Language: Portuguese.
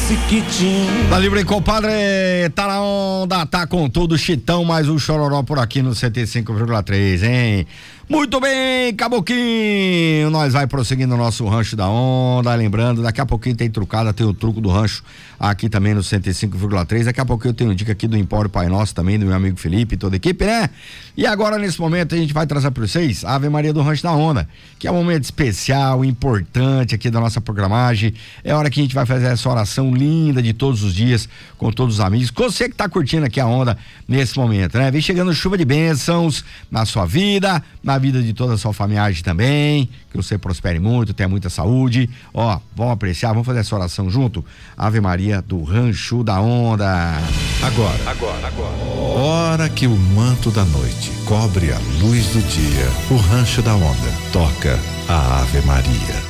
Tá livre, compadre, tá na onda, tá com tudo, Chitão, mais um Chororó por aqui no 105,3, hein? Muito bem, Caboclinho, nós vai prosseguindo o nosso Rancho da Onda, lembrando, daqui a pouquinho tem trucada, tem o truco do rancho aqui também no 105,3, daqui a pouquinho eu tenho dica aqui do Empório Pai Nosso também, do meu amigo Felipe e toda a equipe, né? E agora, nesse momento, a gente vai trazer para vocês a Ave Maria do Rancho da Onda, que é um momento especial, importante aqui da nossa programagem, é hora que a gente vai fazer essa oração linda de todos os dias, com todos os amigos, com você que tá curtindo aqui a onda nesse momento, né? Vem chegando chuva de bênçãos na sua vida, na vida de toda a sua família também, que você prospere muito, tenha muita saúde, ó, vamos apreciar, vamos fazer essa oração junto, Ave Maria do Rancho da Onda. Agora. Hora que o manto da noite cobre a luz do dia, o Rancho da Onda toca a Ave Maria.